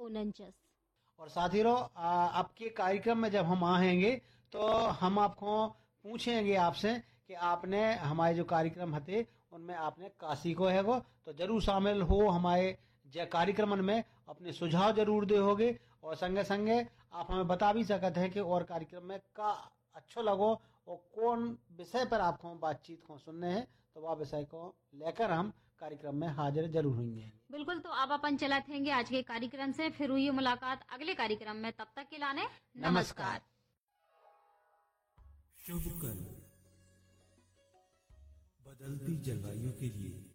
49। और साथियों, आपके कार्यक्रम में जब हम आएंगे तो हम आपको पूछेंगे आपसे कि आपने हमारे जो कार्यक्रम हते उनमें आपने काशी को है वो तो जरूर शामिल हो हमारे कार्यक्रम में, अपने सुझाव जरूर दे होगे और संगे संगे आप हमें बता भी सकते हैं कि और कार्यक्रम में का अच्छो लगो और कौन विषय पर आपको बातचीत को सुनने हैं, तो वह विषय को लेकर हम कार्यक्रम में हाजिर जरूर होंगे। बिल्कुल, तो अब अपन चला थे आज के कार्यक्रम से, फिर हुई मुलाकात अगले कार्यक्रम में, तब तक के लाने नमस्कार। शुभ कल बदलती जलवायु के लिए